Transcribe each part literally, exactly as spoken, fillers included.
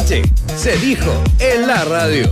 noche se dijo en la radio.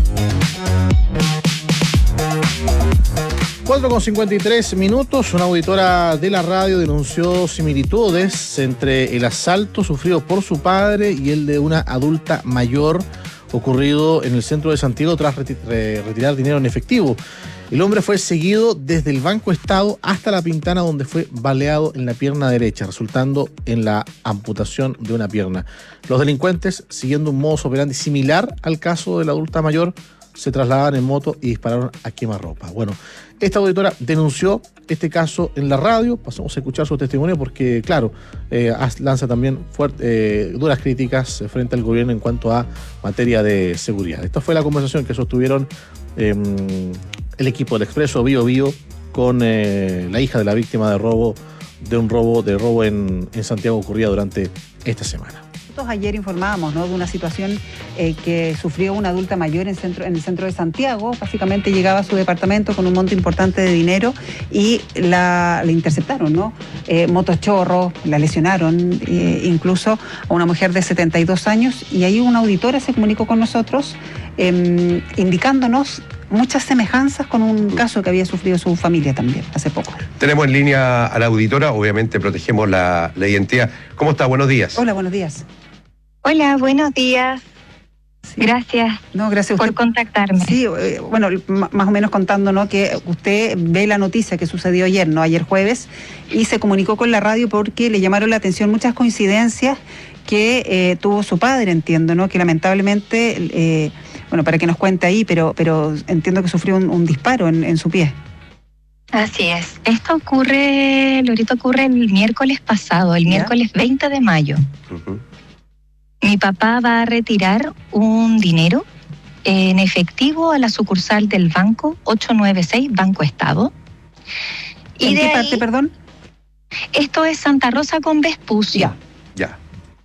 cuatro con cincuenta y tres minutos, una auditora de la radio denunció similitudes entre el asalto sufrido por su padre y el de una adulta mayor ocurrido en el centro de Santiago tras reti- re- retirar dinero en efectivo. El hombre fue seguido desde el Banco Estado hasta La Pintana, donde fue baleado en la pierna derecha, resultando en la amputación de una pierna. Los delincuentes, siguiendo un modus operandi similar al caso de la adulta mayor, se trasladaban en moto y dispararon a quemarropa. Bueno, esta auditora denunció este caso en la radio. Pasamos a escuchar su testimonio porque, claro, eh, lanza también fuerte, eh, duras críticas frente al gobierno en cuanto a materia de seguridad. Esta fue la conversación que sostuvieron eh, el equipo del Expreso Bío Bío con eh, la hija de la víctima de robo, de un robo, de robo en, en Santiago ocurrida durante esta semana. Ayer informábamos, ¿no?, de una situación eh, que sufrió una adulta mayor en, centro, en el centro de Santiago. Básicamente llegaba a su departamento con un monto importante de dinero y la, la interceptaron, ¿no? Eh, motochorros, la lesionaron, eh, incluso a una mujer de setenta y dos años. Y ahí una auditora se comunicó con nosotros eh, indicándonos muchas semejanzas con un caso que había sufrido su familia también hace poco. Tenemos en línea a la auditora, obviamente protegemos la, la identidad. ¿Cómo está? Buenos días. Hola, buenos días. Hola, buenos días. Sí. Gracias, no, gracias a usted por contactarme. Sí, eh, bueno, más o menos contándonos que usted ve la noticia que sucedió ayer, ¿no? Ayer jueves, y se comunicó con la radio porque le llamaron la atención muchas coincidencias que eh, tuvo su padre, entiendo, ¿no? Que lamentablemente, eh, bueno, para que nos cuente ahí, pero, pero entiendo que sufrió un, un disparo en, en su pie. Así es. Esto ocurre, Lorito, ocurre el miércoles pasado, el ¿Ya? miércoles veinte de mayo. Uh-huh. Mi papá va a retirar un dinero en efectivo a la sucursal del banco ocho nueve seis, Banco Estado. ¿En y qué parte, ahí, perdón? Esto es Santa Rosa con Vespucio. Ya, ya.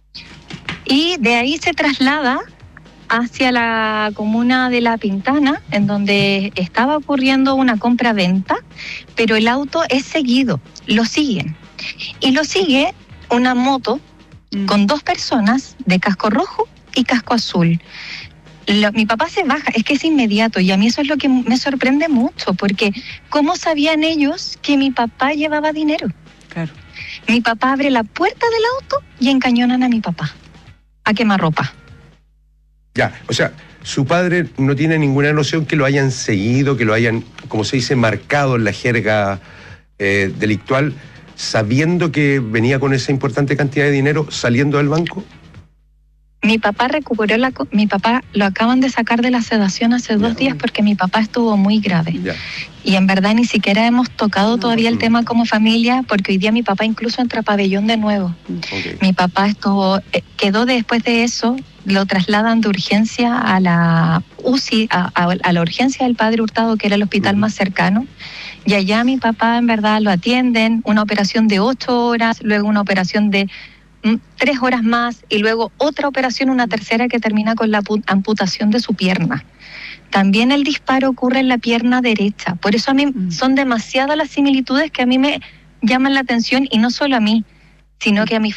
Y de ahí se traslada hacia la comuna de La Pintana, en donde estaba ocurriendo una compra-venta, pero el auto es seguido, lo siguen. Y lo sigue una moto con dos personas de casco rojo y casco azul. Lo, mi papá se baja, es que es inmediato, y a mí eso es lo que me sorprende mucho, porque ¿cómo sabían ellos que mi papá llevaba dinero? Claro. Mi papá abre la puerta del auto y encañonan a mi papá, a quemarropa. Ya, o sea, su padre no tiene ninguna noción que lo hayan seguido, que lo hayan, como se dice, marcado en la jerga eh, delictual, sabiendo que venía con esa importante cantidad de dinero saliendo del banco. Mi papá recuperó la... Mi papá lo acaban de sacar de la sedación hace dos ya. días porque mi papá estuvo muy grave. Ya. Y en verdad ni siquiera hemos tocado no, todavía no. el tema como familia, porque hoy día mi papá incluso entra a pabellón de nuevo. Okay. Mi papá estuvo... Quedó después de eso, lo trasladan de urgencia a la U C I, a, a, a la urgencia del Padre Hurtado, que era el hospital uh-huh. más cercano. Y allá mi papá en verdad lo atienden, una operación de ocho horas, luego una operación de tres horas más y luego otra operación, una tercera que termina con la amputación de su pierna. También el disparo ocurre en la pierna derecha. Por eso a mí mm. son demasiadas las similitudes que a mí me llaman la atención, y no solo a mí, sino que a mi